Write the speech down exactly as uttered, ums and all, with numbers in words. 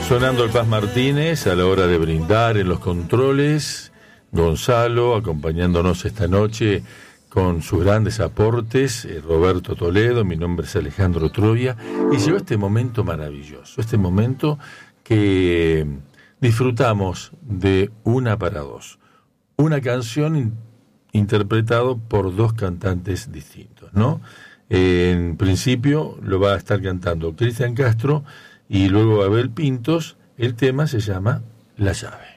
Sonando el Paz Martínez a la hora de brindar en los controles, Gonzalo acompañándonos esta noche con sus grandes aportes, eh, Roberto Toledo, mi nombre es Alejandro Troya, y llegó este momento maravilloso, este momento que disfrutamos de una para dos, una canción in- interpretado por dos cantantes distintos, ¿no? Eh, en principio lo va a estar cantando Cristian Castro y luego Abel Pintos. El tema se llama La Llave.